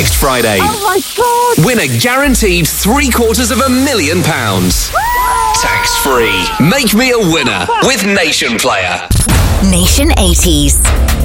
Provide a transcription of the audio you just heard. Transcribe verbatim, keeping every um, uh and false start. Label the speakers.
Speaker 1: Next Friday.
Speaker 2: Oh my God!
Speaker 1: Win a guaranteed three quarters of a million pounds. Tax free. Make me a winner with Nation Player.
Speaker 3: Nation eighties.